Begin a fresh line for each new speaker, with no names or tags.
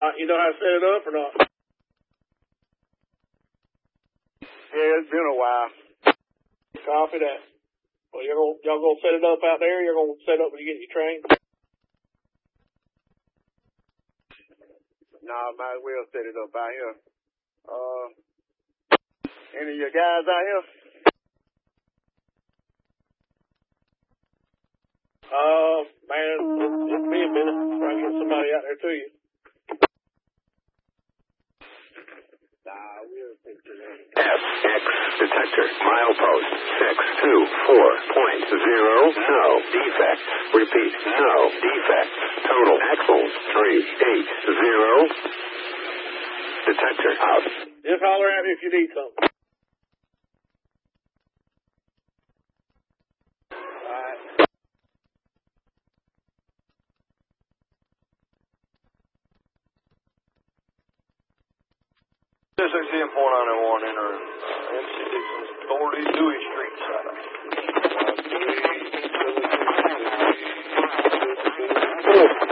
You know how to set it up or not?
Yeah, it's been a while.
Copy that. Well, y'all gonna set it up out there? You're gonna set it up when you get your train?
Nah, might as well set it up out here. Any of your guys out here?
Man, it'll be a minute before I get somebody out there to you.
Nah, we'll take it.
FX detector milepost 624.0 no defects. Repeat, no defects. Total axles 380. Detector out.
Just holler at me if you need something.
This is the important one in our MC6 40 Dewey Street side.